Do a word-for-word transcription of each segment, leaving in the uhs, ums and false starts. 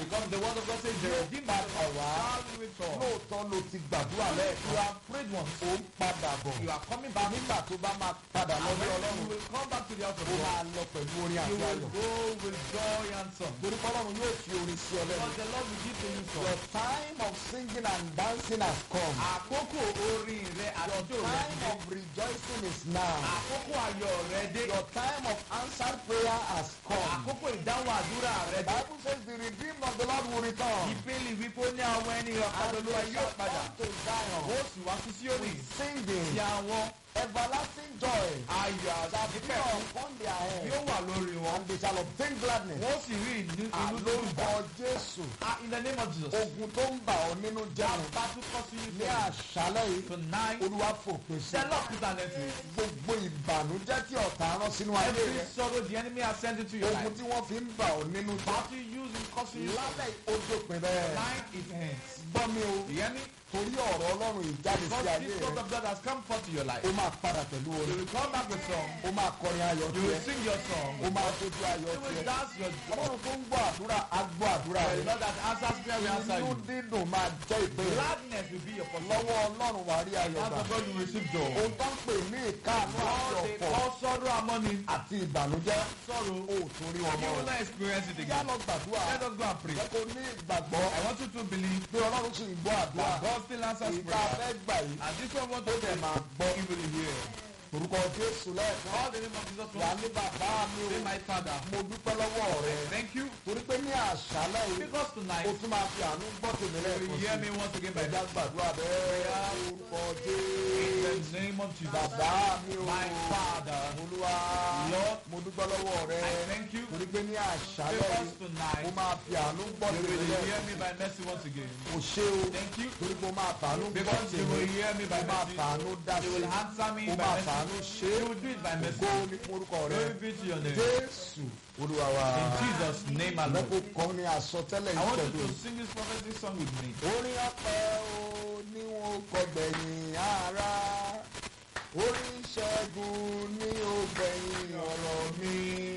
Because the word of God says, the redeemed padà wá. shall return. Lóòótọ́ ló ti gbàdúrà You lẹ́ẹ̀kan. have prayed once. Ó ń padà bọ̀. You are coming back. Nígbà tó bá máa padà lọ And bí when Ọlọ́run, you will come back to the house of ó God, máa lọ pẹ̀lú orin you àti will ayọ̀. go with joy and song. Torí pé Ọlọ́run yóò fi orin sí ọ lẹ́nu. Because the Lord will give to you Your song. time of singing and dancing has come. Àkókò orin rẹ àtijọ́ Your rẹ time dé. of rejoicing is now. Àkókò ayọ̀ rẹ dé. Your time of answered prayer has come. Àkókò ìdáhùn àdúrà rẹ The dé. Bible says the redeemed of the Lord will return. Ìpele wípé ó ní àwọn ẹni ọ̀kadà And olúwa they yóò shall padà. come to Zion Ó sì wá sí Síónì. with singing, Ti àwọn everlasting joy ayọ̀ shall be àdìpẹ́ upon their head, yóò wà lórí wọn. and they shall obtain gladness. Wọ́n sì rí inú inú tó ń Àlórúkọ gbà. Jésù, Ah, in the name of Jesus. ogun tó ń bà ọ́ nínú That jẹun battle cause you ní to àṣálẹ́ yìí, tonight. Olúwa fòpin sí. The Lord put an end to it. Gbogbo ìbànújẹ́ tí ọ̀tá rán sínú ayé Every rẹ̀, sorrow the enemy has sent into your ogun life. tí wọ́n fi ń bà ọ́ nínú jẹ́, Battle used in causing you lálẹ́ odòpin bẹ́ẹ̀. tonight it ends. Gbọ́ mi o, You hear me? torí ọ̀rọ̀ Ọlọ́run ìjáde sí Because ayé this word rẹ̀, of God has come forth to your life. ó máa padà pẹ̀lú You orin, will come back with song. ó máa kọrin ayọ̀ You will tiẹ̀, sing your song. ó máa dojú ayọ̀ You will tiẹ̀. dance your joy. Ọlọ́run tó ń gbọ́ àdúrà á gbọ́ àdúrà The rẹ̀. Lord that answers prayer will answer Inú you. dídùn máa jẹ́ ìpè rẹ̀. Gladness will be your portion. Lọ́wọ́ Ọlọ́run wà á rí ayọ̀ Out gbà. of God you will receive joy. Ohun tó ń pè ní ìkáàánú àti God they ọ̀pọ̀ call sorrow and mourning. àti ìbànújẹ́, Sorrow. ó tún rí wọn You mọ́. will not experience it Yá again. lọ gbàdúrà. Let us go and pray. Jẹ́ kó ní ìgbàgbọ́ I want you to believe pé Ọlọ́run sì ń gbọ́ àdúrà. that God still answers Èyí tá a prayer. fẹ́ gbà yìí, And this one want ó to dẹ̀ say, máa gbọ́. He will hear. Orúkọ Jésù lẹ́ẹ̀kan. All the name of Jesus Wà will ní bàbá mi say, o. my Father. Mo dúpẹ́ lọ́wọ́ rẹ. Thank you. Torí pé ní àṣálẹ́ yìí, Because tonight o tún máa fi àánú gbọ́ tèmi you lẹ́ẹ̀kan will sí. hear me once again by Ẹja gbàdúrà bẹ́ẹ̀. Orúkọ in Jésù. the name of Jesus. Bàbá mi o. My Father. Olúwa. Lord, Mo dúpẹ́ lọ́wọ́ rẹ. I thank you. Torí pé ní àṣálẹ́ Because yìí, tonight mo máa fi àánú gbọ́ you tèmi will lẹ́ẹ̀kan. hear me by mercy once again. O ṣé o. Thank you. Torí pé o máa fàánú gbọ́ Because you will tèmi. hear me by O máa mercy. fàánú dá You sí. will answer me O by máa mercy. fàánú ṣe. You will do it by mercy. Ògo ni fún orúkọ rẹ. Glory be to your name. Jésù Olúwa wa. In Jesus' name Mo alone. kò kọ́ ní àsọtẹ́lẹ̀ I want ìṣẹ́gun. you to sing this prophetic song with me. Orin ọpẹ́ o ní wọn kọ gbẹ̀yìn ara. Orin ìṣẹ́gun ní ó gbẹ̀yìn ọ̀rọ̀ mi.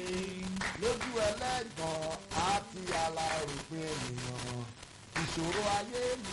Lójú ẹlẹ́gàn àti aláròpin ènìyàn. Ìṣòro ayé mi